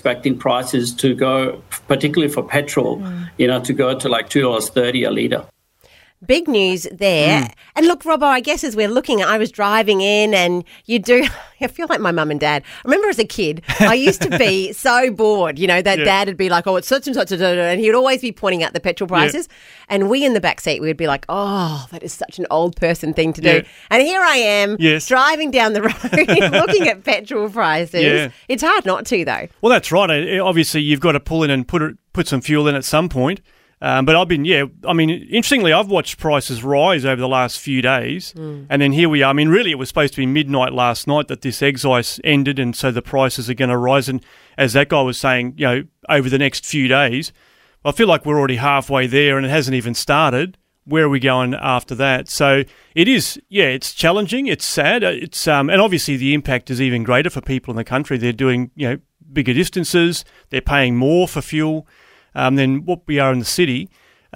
expecting prices to go, particularly for petrol, to go to like $2.30 a litre. Big news there. And look, Robbo, I guess as we're looking, I was driving in and I feel like my mum and dad. I remember as a kid, I used to be so bored, that Dad would be like, oh, it's such and such, and he would always be pointing out the petrol prices. And we in the back seat, we would be like, oh, that is such an old person thing to do. And here I am driving down the road looking at petrol prices. It's hard not to, though. Well, that's right. Obviously, you've got to pull in and put some fuel in at some point. But interestingly, I've watched prices rise over the last few days, and then here we are. I mean, really, it was supposed to be midnight last night that this excise ended, and so the prices are going to rise. And as that guy was saying, over the next few days, I feel like we're already halfway there, and it hasn't even started. Where are we going after that? So it is, it's challenging, it's sad, and obviously the impact is even greater for people in the country. They're doing, bigger distances, they're paying more for fuel than what we are in the city.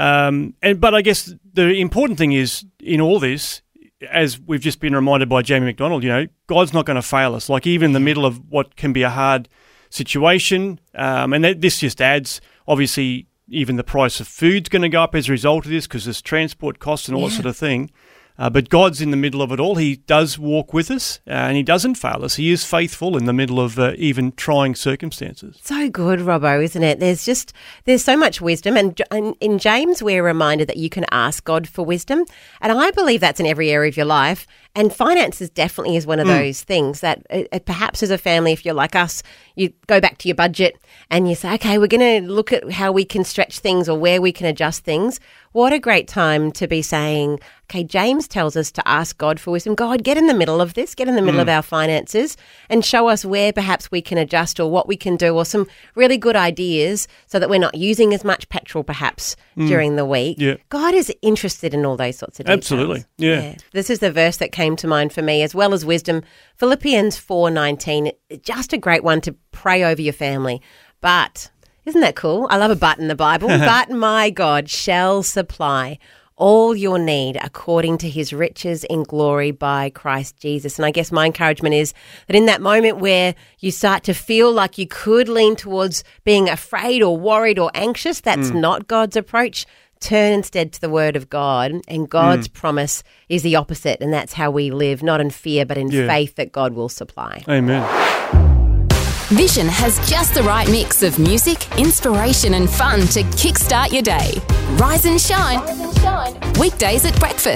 But I guess the important thing is in all this, as we've just been reminded by Jamie McDonald, God's not going to fail us. Like even in the middle of what can be a hard situation, and this just adds, obviously, even the price of food's going to go up as a result of this because there's transport costs and all that sort of thing. But God's in the middle of it all. He does walk with us and he doesn't fail us. He is faithful in the middle of even trying circumstances. So good, Robbo, isn't it? There's so much wisdom. And in James, we're reminded that you can ask God for wisdom. And I believe that's in every area of your life. And finances definitely is one of those things that perhaps as a family, if you're like us, you go back to your budget and you say, okay, we're going to look at how we can stretch things or where we can adjust things. What a great time to be saying, okay, James tells us to ask God for wisdom. God, get in the middle of this, get in the middle of our finances and show us where perhaps we can adjust or what we can do or some really good ideas so that we're not using as much petrol perhaps during the week. Yeah. God is interested in all those sorts of details. Absolutely, yeah. This is the verse that came to mind for me as well as wisdom. Philippians 4:19, just a great one to pray over your family. But isn't that cool? I love a but in the Bible. But my God shall supply all your need according to his riches in glory by Christ Jesus. And I guess my encouragement is that in that moment where you start to feel like you could lean towards being afraid or worried or anxious, that's not God's approach. Turn instead to the word of God, and God's promise is the opposite, and that's how we live, not in fear but in faith that God will supply. Amen. Vision has just the right mix of music, inspiration and fun to kickstart your day. Rise and shine. Weekdays at breakfast.